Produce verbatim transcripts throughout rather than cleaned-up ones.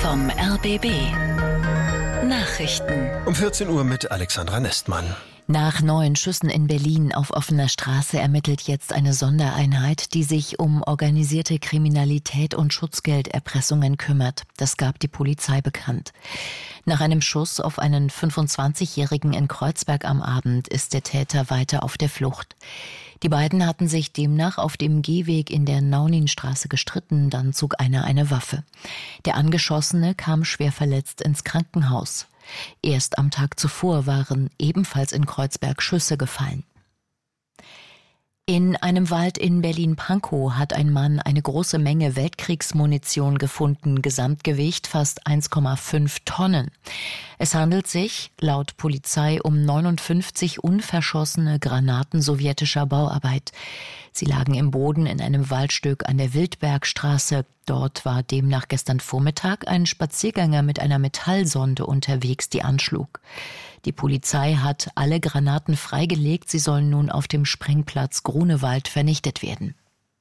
vom R B B. Nachrichten. Um vierzehn Uhr mit Alexandra Nestmann. Nach neuen Schüssen in Berlin auf offener Straße ermittelt jetzt eine Sondereinheit, die sich um organisierte Kriminalität und Schutzgelderpressungen kümmert. Das gab die Polizei bekannt. Nach einem Schuss auf einen fünfundzwanzigjährigen in Kreuzberg am Abend ist der Täter weiter auf der Flucht. Die beiden hatten sich demnach auf dem Gehweg in der Nauninstraße gestritten, dann zog einer eine Waffe. Der Angeschossene kam schwer verletzt ins Krankenhaus. Erst am Tag zuvor waren ebenfalls in Kreuzberg Schüsse gefallen. In einem Wald in Berlin-Pankow hat ein Mann eine große Menge Weltkriegsmunition gefunden, Gesamtgewicht fast eins Komma fünf Tonnen. Es handelt sich, laut Polizei, um neunundfünfzig unverschossene Granaten sowjetischer Bauarbeit. Sie lagen im Boden in einem Waldstück an der Wildbergstraße. Dort war demnach gestern Vormittag ein Spaziergänger mit einer Metallsonde unterwegs, die anschlug. Die Polizei hat alle Granaten freigelegt, sie sollen nun auf dem Sprengplatz Grunewald vernichtet werden.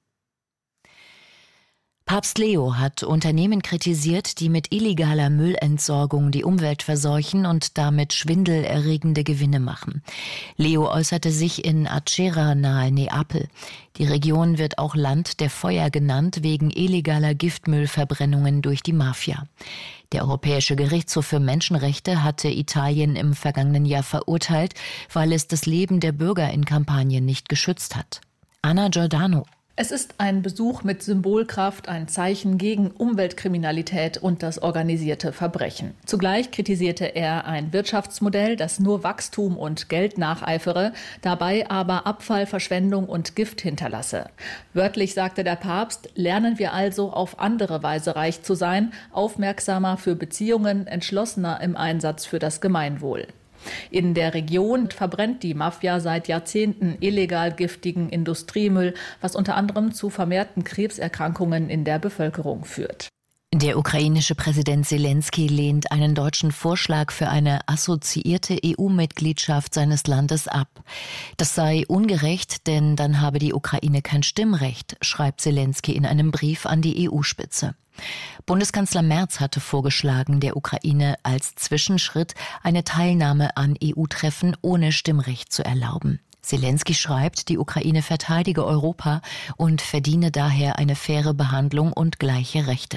Papst Leo hat Unternehmen kritisiert, die mit illegaler Müllentsorgung die Umwelt verseuchen und damit schwindelerregende Gewinne machen. Leo äußerte sich in Acerra nahe Neapel. Die Region wird auch Land der Feuer genannt, wegen illegaler Giftmüllverbrennungen durch die Mafia. Der Europäische Gerichtshof für Menschenrechte hatte Italien im vergangenen Jahr verurteilt, weil es das Leben der Bürger in Kampagnen nicht geschützt hat. Anna Giordano. Es ist ein Besuch mit Symbolkraft, ein Zeichen gegen Umweltkriminalität und das organisierte Verbrechen. Zugleich kritisierte er ein Wirtschaftsmodell, das nur Wachstum und Geld nacheifere, dabei aber Abfall, Verschwendung und Gift hinterlasse. Wörtlich sagte der Papst, lernen wir also auf andere Weise reich zu sein, aufmerksamer für Beziehungen, entschlossener im Einsatz für das Gemeinwohl. In der Region verbrennt die Mafia seit Jahrzehnten illegal giftigen Industriemüll, was unter anderem zu vermehrten Krebserkrankungen in der Bevölkerung führt. Der ukrainische Präsident Selensky lehnt einen deutschen Vorschlag für eine assoziierte E U-Mitgliedschaft seines Landes ab. Das sei ungerecht, denn dann habe die Ukraine kein Stimmrecht, schreibt Selensky in einem Brief an die E U-Spitze. Bundeskanzler Merz hatte vorgeschlagen, der Ukraine als Zwischenschritt eine Teilnahme an E U-Treffen ohne Stimmrecht zu erlauben. Selensky schreibt, die Ukraine verteidige Europa und verdiene daher eine faire Behandlung und gleiche Rechte.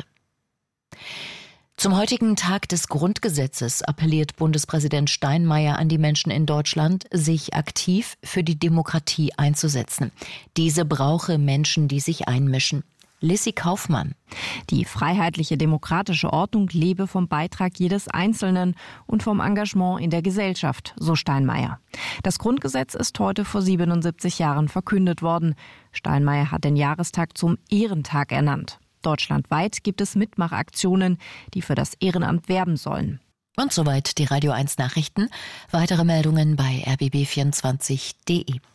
Zum heutigen Tag des Grundgesetzes appelliert Bundespräsident Steinmeier an die Menschen in Deutschland, sich aktiv für die Demokratie einzusetzen. Diese brauche Menschen, die sich einmischen. Lissy Kaufmann. Die freiheitliche demokratische Ordnung lebe vom Beitrag jedes Einzelnen und vom Engagement in der Gesellschaft, so Steinmeier. Das Grundgesetz ist heute vor siebenundsiebzig Jahren verkündet worden. Steinmeier hat den Jahrestag zum Ehrentag ernannt. Deutschlandweit gibt es Mitmachaktionen, die für das Ehrenamt werben sollen. Und soweit die Radio eins Nachrichten. Weitere Meldungen bei r b b vierundzwanzig punkt d e.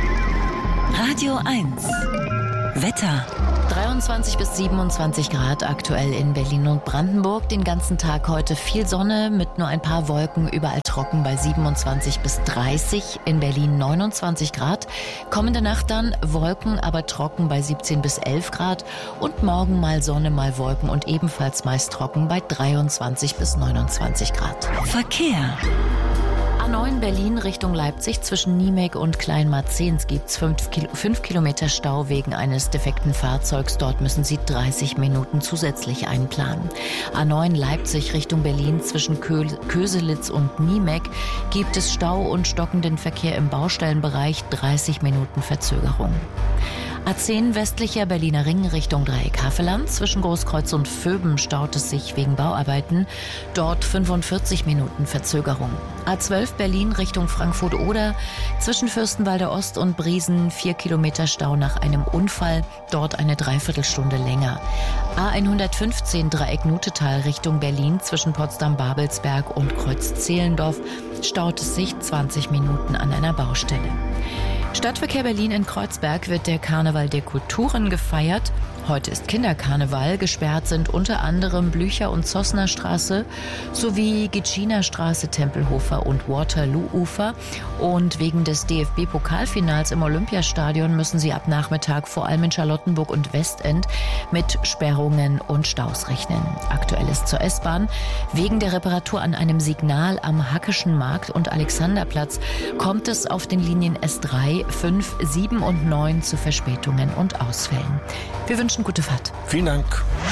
Radio eins. Wetter. dreiundzwanzig bis siebenundzwanzig Grad aktuell in Berlin und Brandenburg. Den ganzen Tag heute viel Sonne mit nur ein paar Wolken, überall trocken bei siebenundzwanzig bis dreißig. In Berlin neunundzwanzig Grad. Kommende Nacht dann Wolken, aber trocken bei siebzehn bis elf Grad. Und morgen mal Sonne, mal Wolken und ebenfalls meist trocken bei dreiundzwanzig bis neunundzwanzig Grad. Verkehr. A neun Berlin Richtung Leipzig zwischen Niemek und Kleinmarzens gibt es fünf Kilometer Stau wegen eines defekten Fahrzeugs. Dort müssen Sie dreißig Minuten zusätzlich einplanen. A neun Leipzig Richtung Berlin zwischen Kö- Köselitz und Niemek gibt es Stau und stockenden Verkehr im Baustellenbereich, dreißig Minuten Verzögerung. A zehn westlicher Berliner Ring Richtung Dreieck Havelland. Zwischen Großkreuz und Vöben staut es sich wegen Bauarbeiten. Dort fünfundvierzig Minuten Verzögerung. A zwölf Berlin Richtung Frankfurt-Oder. Zwischen Fürstenwalder Ost und Briesen vier Kilometer Stau nach einem Unfall. Dort eine Dreiviertelstunde länger. A hundertfünfzehn Dreieck Nutetal Richtung Berlin. Zwischen Potsdam-Babelsberg und Kreuz-Zehlendorf staut es sich zwanzig Minuten an einer Baustelle. Stadtverkehr Berlin in Kreuzberg wird der Karneval der Kulturen gefeiert. Heute ist Kinderkarneval. Gesperrt sind unter anderem Blücher- und Zossnerstraße sowie Gitschiner-Straße, Tempelhofer und Waterloo-Ufer. Und wegen des D F B-Pokalfinals im Olympiastadion müssen sie ab Nachmittag vor allem in Charlottenburg und Westend mit Sperrungen und Staus rechnen. Aktuell ist zur S-Bahn wegen der Reparatur an einem Signal am Hackeschen Markt und Alexanderplatz kommt es auf den Linien S drei, fünf, sieben und neun zu Verspätungen und Ausfällen. Wir wünschen gute Fahrt. Vielen Dank.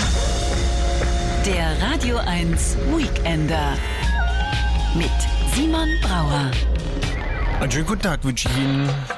Der Radio eins Weekender mit Simon Brauer. Einen schönen guten Tag wünsche ich Ihnen.